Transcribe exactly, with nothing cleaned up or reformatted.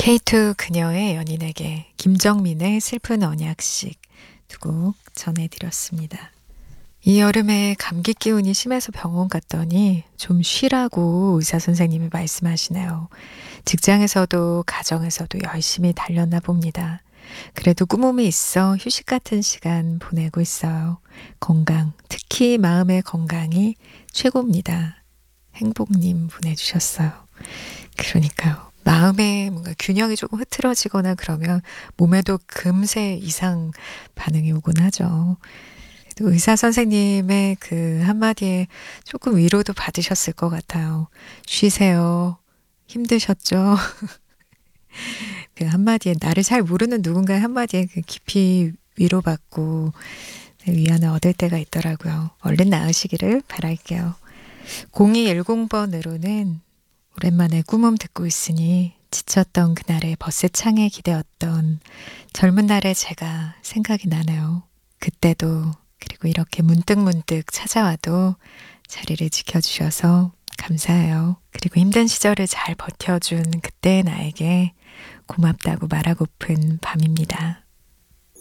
케이투 그녀의 연인에게 김정민의 슬픈 언약식 두 곡 전해드렸습니다. 이 여름에 감기 기운이 심해서 병원 갔더니 좀 쉬라고 의사 선생님이 말씀하시네요. 직장에서도 가정에서도 열심히 달렸나 봅니다. 그래도 꾸밈이 있어 휴식 같은 시간 보내고 있어요. 건강, 특히 마음의 건강이 최고입니다. 행복님 보내주셨어요. 그러니까요. 마음에 뭔가 균형이 조금 흐트러지거나 그러면 몸에도 금세 이상 반응이 오곤 하죠. 또 의사 선생님의 그 한마디에 조금 위로도 받으셨을 것 같아요. 쉬세요. 힘드셨죠? 그 한마디에 나를 잘 모르는 누군가의 한마디에 그 깊이 위로받고 위안을 얻을 때가 있더라고요. 얼른 나으시기를 바랄게요. 공이일공 번으로는 오랜만에 꿈음 듣고 있으니 지쳤던 그날의 버스창에 기대었던 젊은 날의 제가 생각이 나네요. 그때도 그리고 이렇게 문득문득 찾아와도 자리를 지켜주셔서 감사해요. 그리고 힘든 시절을 잘 버텨준 그때의 나에게 고맙다고 말하고픈 밤입니다.